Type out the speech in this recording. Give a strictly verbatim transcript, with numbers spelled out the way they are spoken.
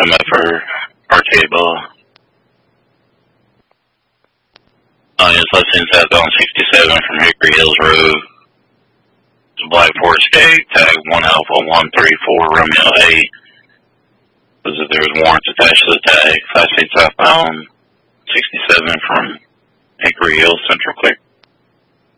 M F for R T A Bella. Uh, yes, left hand southbound sixty-seven from Hickory Hills Road. It's Black Forest Gate, tag one Alpha one three four Romeo eight. Says that there was warrants attached to the tag. five state southbound sixty-seven from Hickory Hills Central Clear.